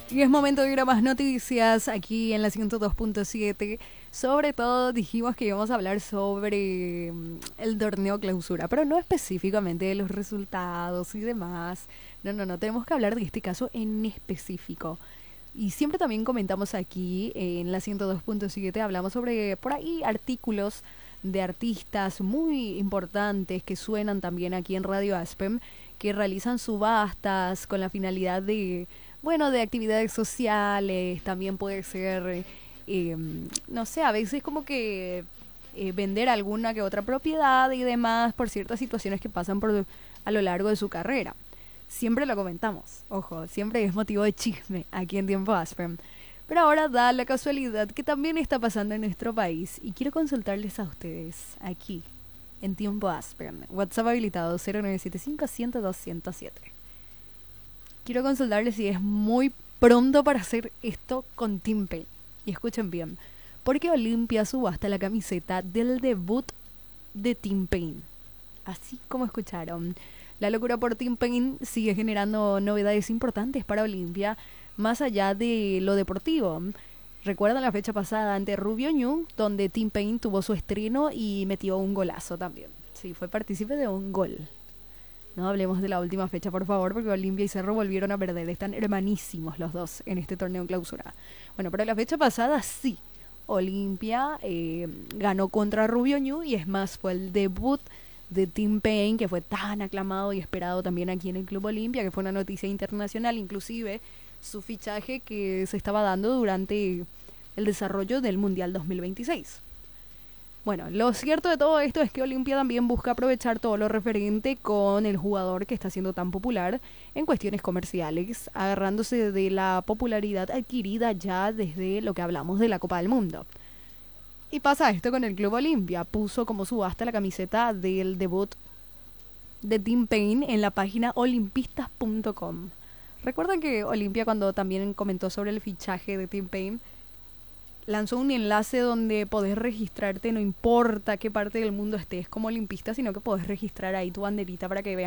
Y es momento de ir a más noticias aquí en la 102.7. Sobre todo dijimos que íbamos a hablar sobre el torneo clausura, pero no específicamente de los resultados y demás. No, tenemos que hablar de este caso en específico. Y siempre también comentamos aquí en la 102.7, hablamos sobre por ahí artículos de artistas muy importantes que suenan también aquí en Radio Aspen, que realizan subastas con la finalidad de, bueno, de actividades sociales, también puede ser, no sé, a veces como que vender alguna que otra propiedad y demás por ciertas situaciones que pasan por a lo largo de su carrera. Siempre lo comentamos, ojo, siempre es motivo de chisme aquí en Tiempo Aspen. Pero ahora da la casualidad que también está pasando en nuestro país y quiero consultarles a ustedes aquí en Tiempo Aspen. WhatsApp habilitado 0975-102-107. Quiero consultarles si es muy pronto para hacer esto con Tim Payne. Y escuchen bien, porque Olimpia subasta la camiseta del debut de Tim Payne. Así como escucharon. La locura por Tim Payne sigue generando novedades importantes para Olimpia, más allá de lo deportivo. Recuerdan la fecha pasada ante Rubio Ñu, donde Tim Payne tuvo su estreno y metió un golazo también. Sí, fue partícipe de un gol. No hablemos de la última fecha, por favor, porque Olimpia y Cerro volvieron a perder. Están hermanísimos los dos en este torneo clausura. Bueno, pero la fecha pasada sí. Olimpia ganó contra Rubio Ñu y es más, fue el debut de Tim Payne, que fue tan aclamado y esperado también aquí en el Club Olimpia, que fue una noticia internacional, inclusive su fichaje que se estaba dando durante el desarrollo del Mundial 2026. Bueno, lo cierto de todo esto es que Olimpia también busca aprovechar todo lo referente con el jugador que está siendo tan popular en cuestiones comerciales, agarrándose de la popularidad adquirida ya desde lo que hablamos de la Copa del Mundo. Y pasa esto con el Club Olimpia. Puso como subasta la camiseta del debut de Tim Payne en la página olimpistas.com. Recuerdan que Olimpia, cuando también comentó sobre el fichaje de Tim Payne, lanzó un enlace donde podés registrarte, no importa qué parte del mundo estés como olimpista, sino que podés registrar ahí tu banderita para que vean